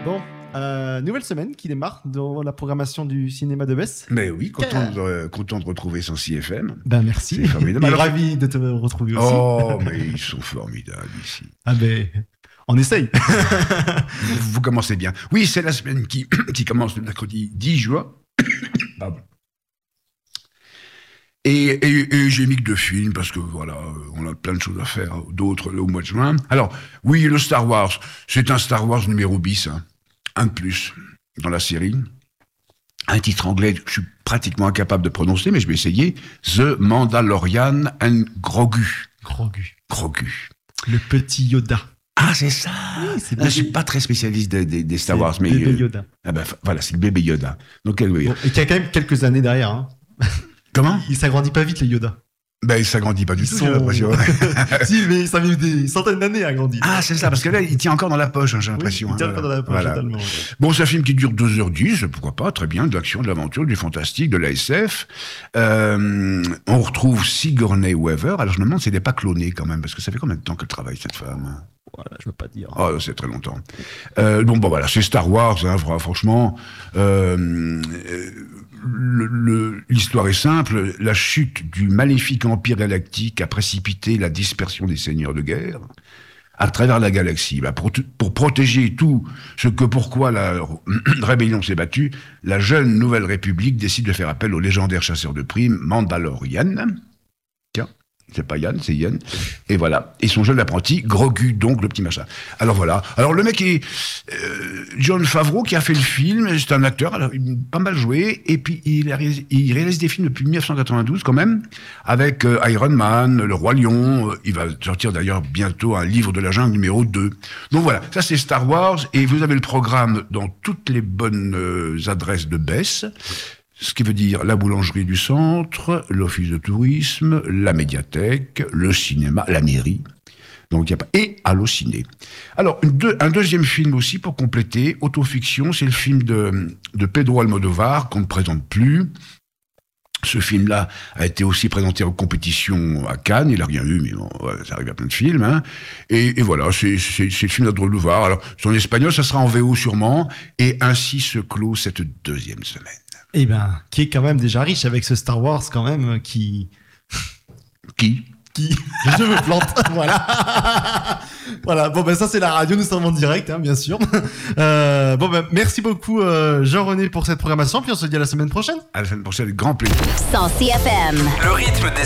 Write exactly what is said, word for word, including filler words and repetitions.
Bon, euh, nouvelle semaine qui démarre dans la programmation du cinéma de Besse. Mais oui, content de, euh, content de retrouver son C F M. Ben merci. C'est formidable. Et Alors, ravi de te retrouver aussi. oh, mais ils sont formidables ici. Ah ben, on essaye. vous, vous commencez bien. Oui, c'est la semaine qui, qui commence le mercredi dix juin. Pardon. Et, et, et j'ai mis que deux films, parce que voilà, on a plein de choses à faire, d'autres au mois de juin. Alors, oui, le Star Wars, c'est un Star Wars numéro bis, hein, un de plus dans la série. Un titre anglais que je suis pratiquement incapable de prononcer, mais je vais essayer. The Mandalorian and Grogu. Grogu. Grogu. Le petit Yoda. Ah, c'est ça. Oui, c'est Là, je suis pas très spécialiste des, des, des Star Wars, mais bébé euh, Yoda. ah ben, voilà, c'est le bébé Yoda. Donc, euh, oui. Bon, et qui a quand même quelques années derrière. Hein. Comment? Il s'agrandit pas vite, les Yoda. Ben, il s'agrandit pas du Ils tout, sont... j'ai l'impression. Si, mais ça met des centaines d'années à grandir. Ah, c'est ça, parce que là, il tient encore dans la poche, hein, j'ai Oui, l'impression. il tient hein, encore voilà. dans la poche, Voilà. totalement. Bon, c'est un film qui dure deux heures dix, pourquoi pas, très bien, de l'action, de l'aventure, du fantastique, de la S F. Euh, on retrouve Sigourney Weaver. Alors, je me demande si elle n'est pas clonée quand même, parce que ça fait combien de temps qu'elle travaille, cette femme? Voilà, je veux pas dire. Oh, c'est très longtemps. Euh, bon, bon, voilà, c'est Star Wars, hein, franchement. Euh, le, le, l'histoire est simple. La chute du maléfique empire galactique a précipité la dispersion des seigneurs de guerre à travers la galaxie. Bah, pour, pour protéger tout ce que pourquoi la rébellion s'est battue, la jeune Nouvelle République décide de faire appel au légendaire chasseur de primes Mandalorian. Tiens. C'est pas Yann, c'est Yann. Et voilà. Et son jeune apprenti, Grogu, donc, le petit machin. Alors voilà. Alors le mec est euh, Jon Favreau qui a fait le film. C'est un acteur, alors, il a pas mal joué. Et puis il, a, il réalise des films depuis dix-neuf cent quatre-vingt-douze quand même, avec euh, Iron Man, Le Roi Lion. Il va sortir d'ailleurs bientôt un livre de la jungle numéro deux. Donc voilà, ça c'est Star Wars. Et vous avez le programme dans toutes les bonnes euh, adresses de Besse. Ce qui veut dire la boulangerie du centre, l'office de tourisme, la médiathèque, le cinéma, la mairie. Donc, y a pas... Et Allociné. Alors, une deux, un deuxième film aussi pour compléter, autofiction, c'est le film de, de Pedro Almodovar qu'on ne présente plus. Ce film-là a été aussi présenté en compétition à Cannes, il n'a rien eu, mais bon, ça arrive à plein de films. Hein. Et, et voilà, c'est, c'est, c'est le film d'Almodovar. Alors, c'est en espagnol, ça sera en V O sûrement, et ainsi se clôt cette deuxième semaine. Eh ben, qui est quand même déjà riche avec ce Star Wars quand même qui... Qui Qui Je me plante, voilà. Voilà, bon ben ça c'est la radio, nous sommes en direct, hein, bien sûr. Euh, bon ben merci beaucoup euh, Jean-René pour cette programmation, puis on se dit à la semaine prochaine. À la semaine prochaine, avec grand plaisir. cent C F M. Le rythme des